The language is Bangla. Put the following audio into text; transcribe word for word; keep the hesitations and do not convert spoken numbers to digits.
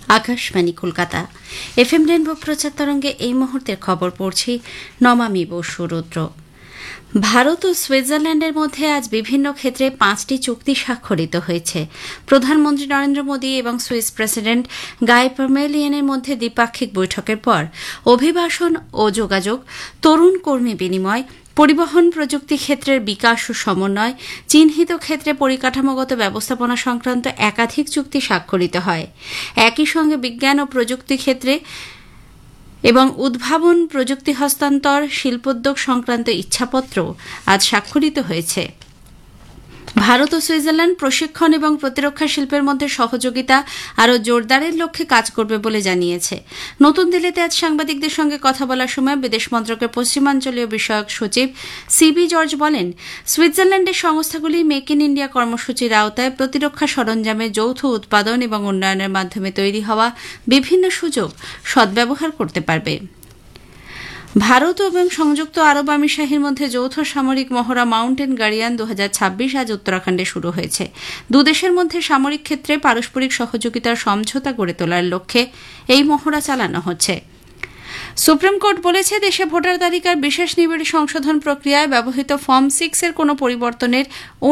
Akashvani Kolkata F M rainbow প্রচার তরঙ্গে এই মুহূর্তের খবর পড়ছি নমামি বসু রুদ্র। ভারত ও সুইজারল্যান্ডের মধ্যে আজ বিভিন্ন ক্ষেত্রে পাঁচটি চুক্তি স্বাক্ষরিত হয়েছে। প্রধানমন্ত্রী নরেন্দ্র মোদী এবং সুইস প্রেসিডেন্ট গাই পারমেলিয়ানের মধ্যে দ্বিপাক্ষিক বৈঠকের পর অভিবাসন ও যোগাযোগ, তরুণ কর্মী বিনিময়, পরিবহন প্রযুক্তি ক্ষেত্রের বিকাশ ও সমন্বয়, চিহ্নিত ক্ষেত্রে পরিকাঠামোগত ব্যবস্থাপনা সংক্রান্ত একাধিক চুক্তি স্বাক্ষরিত হয়। একই সঙ্গে বিজ্ঞান ও প্রযুক্তি ক্ষেত্রে এবং উদ্ভাবন, প্রযুক্তি হস্তান্তর, শিল্পোদ্যোগ সংক্রান্ত ইচ্ছাপত্র আজ স্বাক্ষরিত হয়েছে। ভারত ও সুইজারল্যান্ড প্রশিক্ষণ এবং প্রতিরক্ষা শিল্পের মধ্যে সহযোগিতা আরও জোরদারের লক্ষ্যে কাজ করবে বলে জানিয়েছে। নতুন দিল্লিতে আজ সাংবাদিকদের সঙ্গে কথা বলার সময় বিদেশ মন্ত্রকের পশ্চিমাঞ্চলীয় বিষয়ক সচিব সিবি জর্জ বলেন, সুইজারল্যান্ডের সংস্থাগুলি মেক ইন ইন্ডিয়া কর্মসূচির আওতায় প্রতিরক্ষা সরঞ্জামের যৌথ উৎপাদন এবং উন্নয়নের মাধ্যমে তৈরি হওয়া বিভিন্ন সুযোগ সদ্ব্যবহার করতে পারবে। ভারত এবং সংযুক্ত আরব আমিরশাহীর মধ্যে যৌথ সামরিক মহড়া মাউন্টেন গার্ডিয়ান দু হাজার ছাব্বিশ আজ উত্তরাখণ্ডে শুরু হয়েছে। দুদেশের মধ্যে সামরিক ক্ষেত্রে পারস্পরিক সহযোগিতার সমঝোতা গড়ে তোলার লক্ষ্যে এই মহড়া চালানো হচ্ছে। সুপ্রিম কোর্ট বলেছে, দেশে ভোটার তালিকার বিশেষ নিবিড় সংশোধন প্রক্রিয়ায় ব্যবহৃত ফর্ম সিক্স এর কোনো পরিবর্তনের